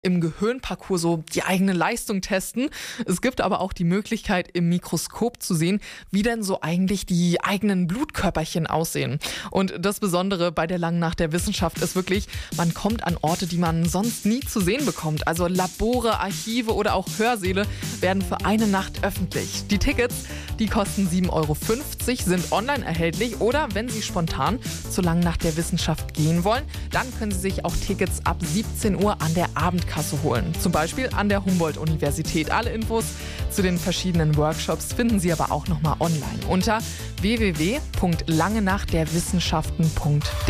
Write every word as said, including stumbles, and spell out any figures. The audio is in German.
im Gehirnparcours so die eigene Leistung testen. Es gibt aber auch die Möglichkeit, im Mikroskop zu sehen, wie denn so eigentlich die eigenen Blutkörperchen aussehen. Und das Besondere bei der Langen Nacht der Wissenschaft ist wirklich, man kommt an Orte, die man sonst nie zu sehen bekommt. Also Labore, Archive oder auch Hörsäle werden für eine Nacht öffentlich. Die Tickets, die kosten sieben Euro fünfzig, sind online erhältlich, oder wenn Sie spontan zur Langen Nacht der Wissenschaft gehen wollen, dann können Sie sich auch Tickets ab siebzehn Uhr an der Abendkasse holen. Zum Beispiel an der Humboldt-Universität. Alle Infos zu den verschiedenen Workshops finden Sie aber auch nochmal online unter w w w punkt langenachtderwissenschaften punkt d e.